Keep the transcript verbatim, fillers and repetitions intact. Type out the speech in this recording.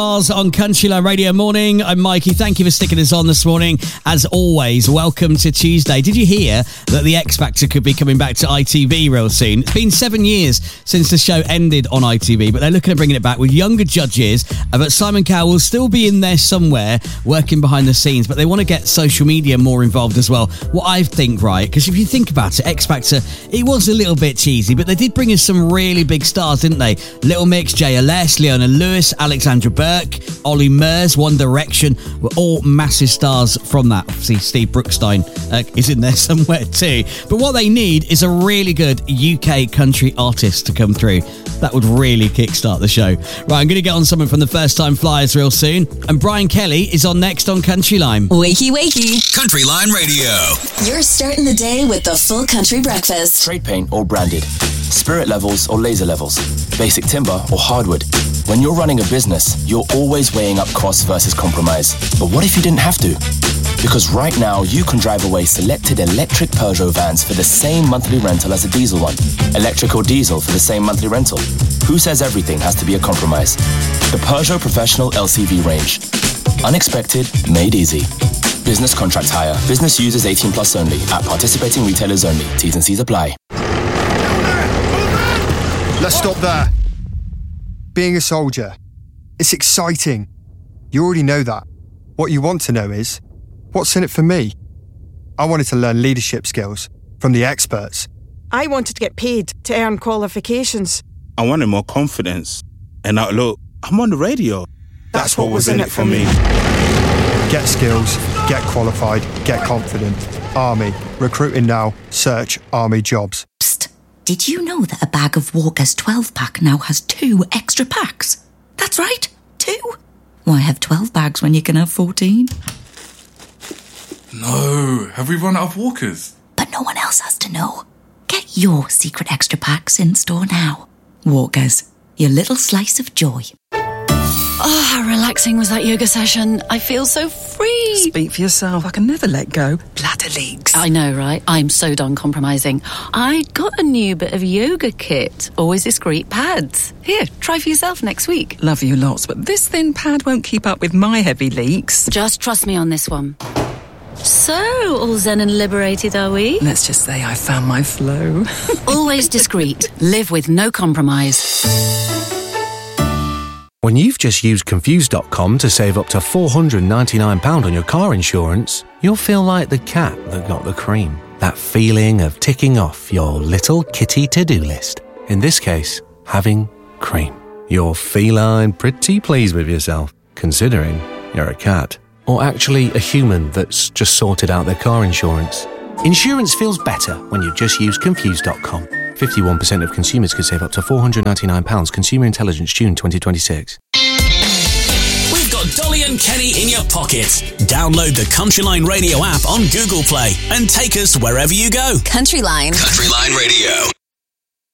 On Countryline Radio Morning, I'm Mikey. Thank you for sticking us on this morning. As always, welcome to Tuesday. Did you hear that the X Factor could be coming back to I T V real soon? It's been seven years since the show ended on I T V, but they're looking at bringing it back with younger judges. But Simon Cowell will still be in there somewhere, working behind the scenes, but they want to get social media more involved as well. What I think, right, because if you think about it, X Factor, it was a little bit cheesy, but they did bring in some really big stars, didn't they? Little Mix, J L S, Leona Lewis, Alexandra Burke, Ollie Murs, One Direction were all massive stars from that. Obviously, Steve Brookstein uh, is in there somewhere too. But what they need is a really good U K country artist to come through. That would really kickstart the show. Right, I'm going to get on someone from the First Time Flyers real soon. And Brian Kelly is on next on Countryline. Wakey, wakey. Countryline Radio. You're starting the day with the full country breakfast. Trade paint or branded. Spirit levels or laser levels. Basic timber or hardwood. When you're running a business, you're always weighing up costs versus compromise. But what if you didn't have to? Because right now, you can drive away selected electric Peugeot vans for the same monthly rental as a diesel one. Electric or diesel for the same monthly rental. Who says everything has to be a compromise? The Peugeot Professional L C V range. Unexpected, made easy. Business contract hire. Business users eighteen plus only. At participating retailers only. T's and C's apply. Let's stop there. Being a soldier, it's exciting. You already know that. What you want to know is, what's in it for me? I wanted to learn leadership skills from the experts. I wanted to get paid to earn qualifications. I wanted more confidence. And now, look, I'm on the radio. That's, That's what, what was in it for me. Get skills, get qualified, get confident. Army. Recruiting now. Search Army jobs. Psst. Did you know that a bag of Walker's twelve pack now has two extra packs? That's right, two. Why have twelve bags when you can have fourteen? No, have we run out of Walkers? But no one else has to know. Get your secret extra packs in store now. Walker's, your little slice of joy. Oh, how relaxing was that yoga session. I feel so free. Speak for yourself. I can never let go. Bladder leaks. I know, right? I'm so done compromising. I got a new bit of yoga kit. Always discreet pads. Here, try for yourself next week. Love you lots, but this thin pad won't keep up with my heavy leaks. Just trust me on this one. So, all zen and liberated, are we? Let's just say I found my flow. Always discreet. Live with no compromise. When you've just used Confused dot com to save up to four hundred ninety-nine pounds on your car insurance, you'll feel like the cat that got the cream. That feeling of ticking off your little kitty to-do list. In this case, having cream. You're feline pretty pleased with yourself, considering you're a cat. Or actually a human that's just sorted out their car insurance. Insurance feels better when you just use Confused dot com. fifty-one percent of consumers could save up to four hundred ninety-nine pounds. Consumer Intelligence, June twenty twenty-six. We've got Dolly and Kenny in your pocket. Download the Countryline Radio app on Google Play and take us wherever you go. Countryline. Countryline Radio.